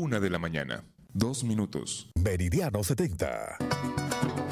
1 de la mañana, 2 minutos. Meridiano 70.